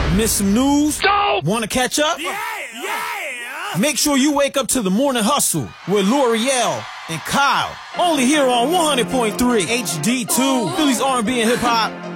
Miss some news? No! Want to catch up? Yeah! Make sure you wake up to the Morning Hustle with L'Oreal and Kyle. Only here on 100.3 HD2, Philly's R&B and hip hop.